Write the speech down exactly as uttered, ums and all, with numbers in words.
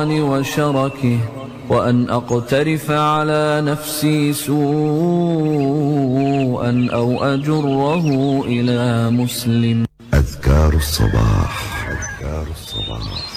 الشيطان وشركه، وأن أقترف على نفسي سوءا أو أجره إلى مسلم. أذكار الصباح. أذكار الصباح.